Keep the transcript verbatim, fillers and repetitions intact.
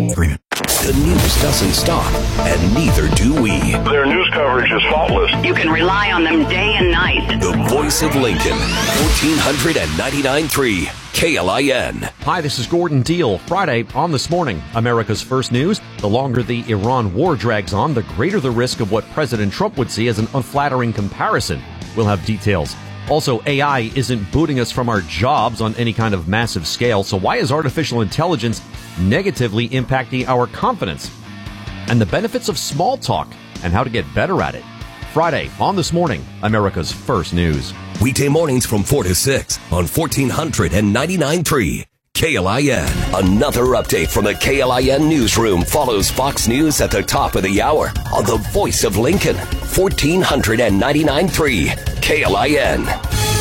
Agreement. The news doesn't stop, and neither do we. Their news coverage is faultless. You can rely on them day and night. The voice of Lincoln, fourteen ninety-nine point three K L I N. Hi, this is Gordon Deal. Friday on This Morning, America's First News. The longer the Iran war drags on, the greater the risk of what President Trump would see as an unflattering comparison. We'll have details. Also, A I isn't booting us from our jobs on any kind of massive scale, so why is artificial intelligence negatively impacting our confidence? And the benefits of small talk and how to get better at it. Friday on This Morning, America's First News. Weekday mornings from four to six on fourteen ninety-nine point three K L I N. Another update from the K L I N newsroom follows Fox News at the top of the hour on the voice of Lincoln, fourteen ninety-nine point three K L I N.